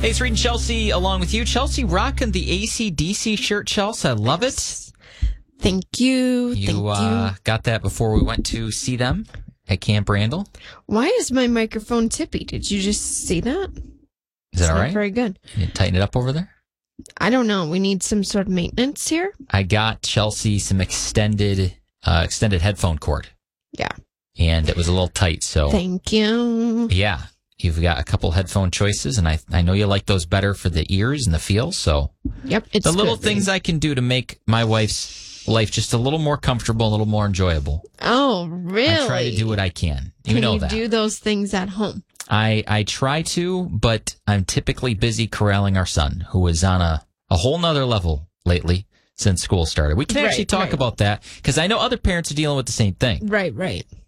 Hey, it's Reed and Chelsea along with you. Chelsea rocking the AC/DC shirt, Chelsea. I love it. Thank you. You got that before we went to see them at Camp Randall. Why is my microphone tippy? Did you just see that? Is that all right? Very good. You tighten it up over there? I don't know. We need some sort of maintenance here. I got Chelsea some extended headphone cord. Yeah. And it was a little tight, so. Thank you. Yeah. You've got a couple headphone choices, and I know you like those better for the ears and the feel, so. Yep, it's the little good, things I can do to make my wife's life just a little more comfortable, a little more enjoyable. Oh, really? I try to do what I can. You know that. Can you do those things at home? I try to, but I'm typically busy corralling our son, who is on a whole nother level lately since school started. We can actually talk about that, because I know other parents are dealing with the same thing. Right.